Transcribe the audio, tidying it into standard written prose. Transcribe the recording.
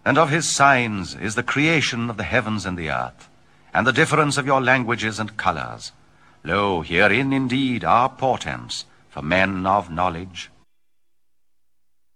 And of his signs is the creation of the heavens and the earth, and the difference of your languages and colours. Lo, herein indeed are portents for men of knowledge.